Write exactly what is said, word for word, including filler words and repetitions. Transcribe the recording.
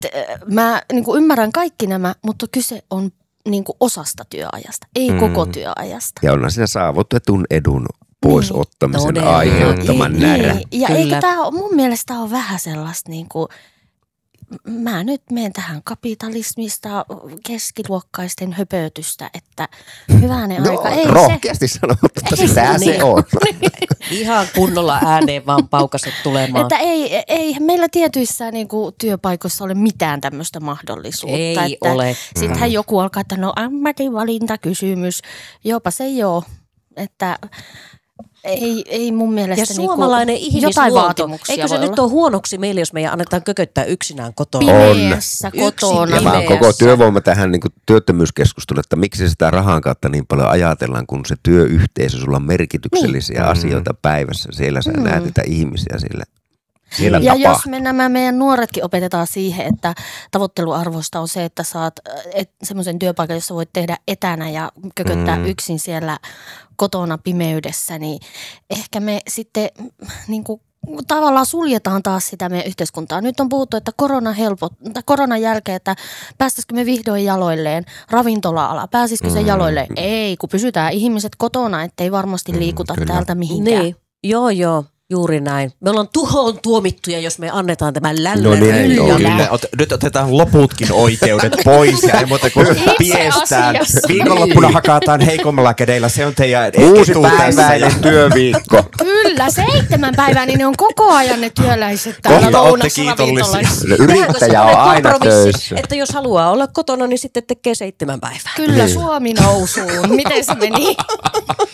mä niin kuin ymmärrän kaikki nämä, mutta kyse on niin kuin osasta työajasta, ei mm. koko työajasta. Ja onhan siinä saavutetun edun pois niin. ottamisen Todella. aiheuttaman Niin, närä. niin. Ja Kyllä. eikö tämä ole, mun mielestä on vähän sellaista niin kuin, mä nyt menen tähän kapitalismista, keskiluokkaisten höpötystä, että hyvänen No, aika. Ei rohkeasti sanottu, että Ei sitä se- se on. Ihan kunnolla ääneen vaan paukaset tulemaan. Että ei, ei meillä tietyissä niin kuin, työpaikoissa ole mitään tämmöistä mahdollisuutta. Ei että ole. Sittenhän Mm. joku alkaa, että no ammatinvalintakysymys. Jopa se joo, että ei, ei mun mielestä Ja niin suomalainen jotain ihmisluonto, vaatimuksia eikö se voi nyt olla. ole huonoksi meille, jos meidän annetaan kököttää yksinään kotona? Pimeässä Yksin kotona. Ja vaan koko pimeässä. työvoima tähän niin kuin työttömyyskeskusteluun, että miksi sitä rahan kautta niin paljon ajatellaan, kun se työyhteisö, sulla on merkityksellisiä Niin. asioita päivässä. Siellä sä Mm. näet niitä ihmisiä siellä. Siellä Ja jos tapahtuu. me nämä meidän nuoretkin opetetaan siihen, että tavoitteluarvosta on se, että saat semmoisen työpaikan, jossa voit tehdä etänä ja kököttää Mm. yksin siellä kotona pimeydessä, niin ehkä me sitten niin kuin, tavallaan suljetaan taas sitä meidän yhteiskuntaa. Nyt on puhuttu, että korona helpot, tai koronan jälkeen, että päästäisikö me vihdoin jaloilleen, ravintola-ala, pääsisikö se Mm. jaloilleen? Ei, kun pysytään ihmiset kotona, ettei varmasti liikuta kyllä. täältä mihinkään. Niin, joo joo, juuri näin. Me ollaan tuhoon tuomittuja, jos me annetaan tämän lällän. No niin, ryljätä. joo. Kyllä, ot, nyt otetaan loputkin oikeudet pois ja ei muuta kuin Itse piestään. asiassa. Viikonloppuna hakataan heikommalla kädellä, se on teidän Uusi etu tässä. päiväinen työviikko. Kyllä, seitsemän päivää, niin ne on koko ajan ne työläiset täällä Kohta olette lounasravintolassa. kiitollisia. Yrittäjä on aina töissä. Että jos haluaa olla kotona, niin sitten tekee seitsemän päivää. Kyllä, Suomi nousuun. Miten se meni?